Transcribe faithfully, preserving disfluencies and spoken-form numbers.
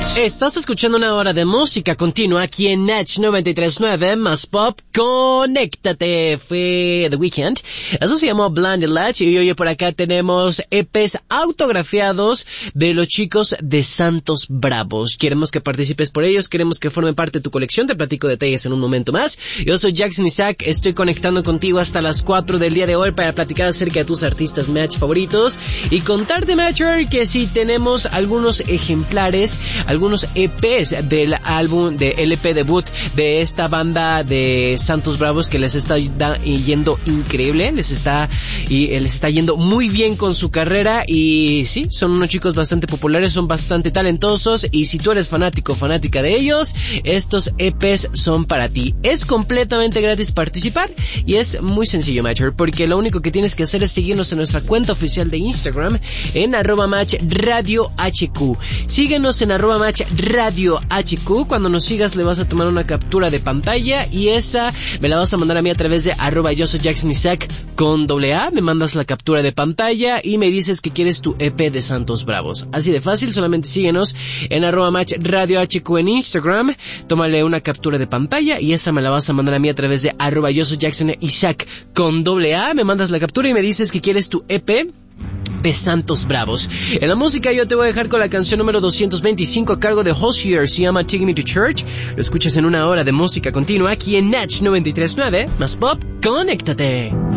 Estás escuchando una hora de música continua aquí en Natch noventa y tres punto nueve más Pop. Conéctate. Fue The Weeknd. Eso se llamó Blinded Latch. Y hoy por acá tenemos E Pes autografiados de los chicos de Santos Bravos. Queremos que participes por ellos. Queremos que formen parte de tu colección. Te platico detalles en un momento más. Yo soy Jackson Isaac. Estoy conectando contigo hasta las cuatro del día de hoy para platicar acerca de tus artistas Match favoritos. Y contarte, Matcher, que si tenemos algunos ejemplares, algunos E Pes del álbum de L P debut de esta banda de Santos Bravos que les está da, yendo increíble, les está y les está yendo muy bien con su carrera y sí, son unos chicos bastante populares, son bastante talentosos y si tú eres fanático o fanática de ellos, estos E Pes son para ti. Es completamente gratis participar y es muy sencillo, Matcher, porque lo único que tienes que hacer es seguirnos en nuestra cuenta oficial de Instagram en arroba match radio hq. Síguenos en arroba match radio hq. Cuando nos sigas le vas a tomar una captura de pantalla y esa me la vas a mandar a mí a través de arroba yo soy Jackson Isaac con doble A. Me mandas la captura de pantalla y me dices que quieres tu E P de Santos Bravos. Así de fácil, solamente síguenos en arroba match radio hq en Instagram. Tómale una captura de pantalla y esa me la vas a mandar a mí a través de arroba yo soy Jackson Isaac con doble A. Me mandas la captura y me dices que quieres tu E P de Santos Bravos. En la música yo te voy a dejar con la canción número doscientos veinticinco a cargo de Hozier, se llama Take Me to Church. Lo escuchas en una hora de música continua aquí en Natch noventa y tres punto nueve más Pop. Conéctate.